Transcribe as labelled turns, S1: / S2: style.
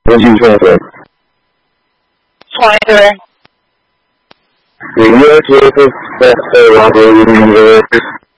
S1: Energy traffic.
S2: 23.
S1: The U.S. Workers that are operating in the